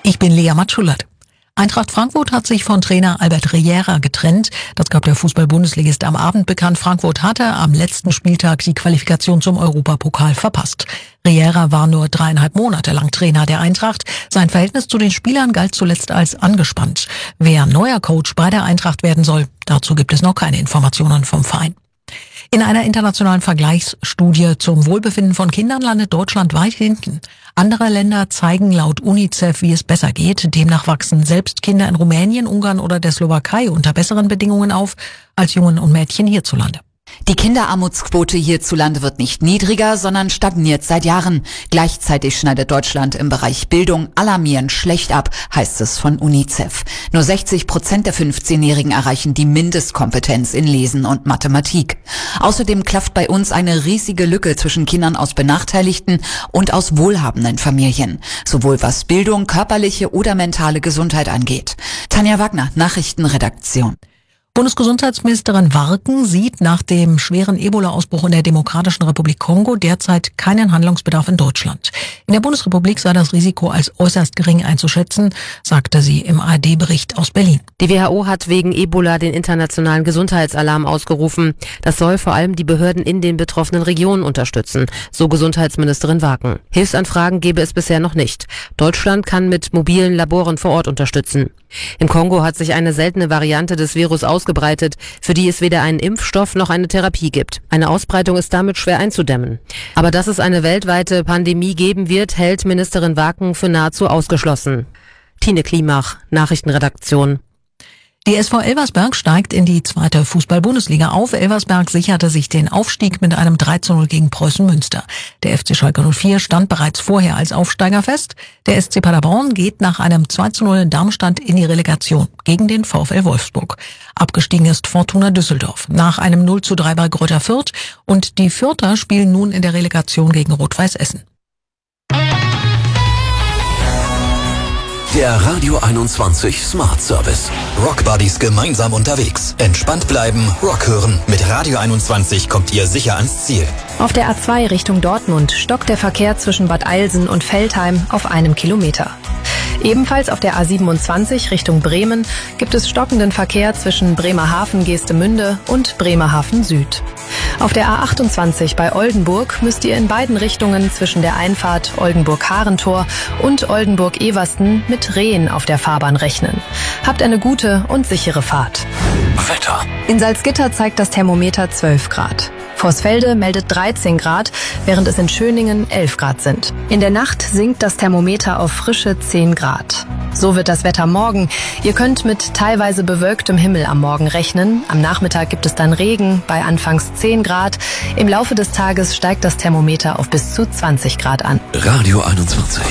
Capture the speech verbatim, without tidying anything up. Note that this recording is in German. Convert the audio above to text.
Ich bin Lea Matschulert. Eintracht Frankfurt hat sich von Trainer Albert Riera getrennt. Das gab der Fußball-Bundesligist am Abend bekannt. Frankfurt hatte am letzten Spieltag die Qualifikation zum Europapokal verpasst. Riera war nur dreieinhalb Monate lang Trainer der Eintracht. Sein Verhältnis zu den Spielern galt zuletzt als angespannt. Wer neuer Coach bei der Eintracht werden soll, dazu gibt es noch keine Informationen vom Verein. In einer internationalen Vergleichsstudie zum Wohlbefinden von Kindern landet Deutschland weit hinten. Andere Länder zeigen laut UNICEF, wie es besser geht. Demnach wachsen selbst Kinder in Rumänien, Ungarn oder der Slowakei unter besseren Bedingungen auf als Jungen und Mädchen hierzulande. Die Kinderarmutsquote hierzulande wird nicht niedriger, sondern stagniert seit Jahren. Gleichzeitig schneidet Deutschland im Bereich Bildung alarmierend schlecht ab, heißt es von UNICEF. Nur sechzig Prozent der fünfzehnjährigen erreichen die Mindestkompetenz in Lesen und Mathematik. Außerdem klafft bei uns eine riesige Lücke zwischen Kindern aus benachteiligten und aus wohlhabenden Familien, sowohl was Bildung, körperliche oder mentale Gesundheit angeht. Tanja Wagner, Nachrichtenredaktion. Bundesgesundheitsministerin Warken sieht nach dem schweren Ebola-Ausbruch in der Demokratischen Republik Kongo derzeit keinen Handlungsbedarf in Deutschland. In der Bundesrepublik sei das Risiko als äußerst gering einzuschätzen, sagte sie im A R D-Bericht aus Berlin. Die W H O hat wegen Ebola den internationalen Gesundheitsalarm ausgerufen. Das soll vor allem die Behörden in den betroffenen Regionen unterstützen, so Gesundheitsministerin Warken. Hilfsanfragen gebe es bisher noch nicht. Deutschland kann mit mobilen Laboren vor Ort unterstützen. Im Kongo hat sich eine seltene Variante des Virus ausgebreitet, für die es weder einen Impfstoff noch eine Therapie gibt. Eine Ausbreitung ist damit schwer einzudämmen. Aber dass es eine weltweite Pandemie geben wird, hält Ministerin Warken für nahezu ausgeschlossen. Tine Klimach, Nachrichtenredaktion. Die S V Elversberg steigt in die zweite Fußball-Bundesliga auf. Elversberg sicherte sich den Aufstieg mit einem drei zu null gegen Preußen Münster. Der F C Schalke null vier stand bereits vorher als Aufsteiger fest. Der S C Paderborn geht nach einem zwei zu null in Darmstadt in die Relegation gegen den VfL Wolfsburg. Abgestiegen ist Fortuna Düsseldorf nach einem null zu drei bei Greuther Fürth und die Fürther spielen nun in der Relegation gegen Rot-Weiß Essen. Der Radio einundzwanzig Smart Service. Rock Buddies gemeinsam unterwegs. Entspannt bleiben, Rock hören. Mit Radio einundzwanzig kommt ihr sicher ans Ziel. Auf der A zwei Richtung Dortmund stockt der Verkehr zwischen Bad Eilsen und Veltheim auf einem Kilometer. Ebenfalls auf der A siebenundzwanzig Richtung Bremen gibt es stockenden Verkehr zwischen Bremerhaven-Geestemünde und Bremerhaven Süd. Auf der A achtundzwanzig bei Oldenburg müsst ihr in beiden Richtungen zwischen der Einfahrt Oldenburg-Harentor und Oldenburg-Eversten mit Rehen auf der Fahrbahn rechnen. Habt eine gute und sichere Fahrt. Wetter. In Salzgitter zeigt das Thermometer zwölf Grad. Vorsfelde meldet dreizehn Grad, während es in Schöningen elf Grad sind. In der Nacht sinkt das Thermometer auf frische zehn Grad. So wird das Wetter morgen. Ihr könnt mit teilweise bewölktem Himmel am Morgen rechnen. Am Nachmittag gibt es dann Regen bei anfangs zehn Grad. Im Laufe des Tages steigt das Thermometer auf bis zu zwanzig Grad an. Radio einundzwanzig.